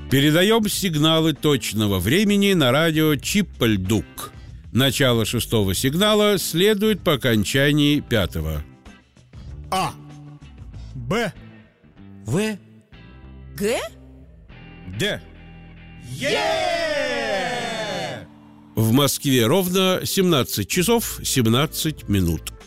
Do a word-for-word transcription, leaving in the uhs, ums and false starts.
Передаем сигналы точного времени на радио Чиппальдук. Начало шестого сигнала следует по окончании пятого. А. Б. В. Г. Д. Е! В Москве ровно семнадцать часов семнадцать минут.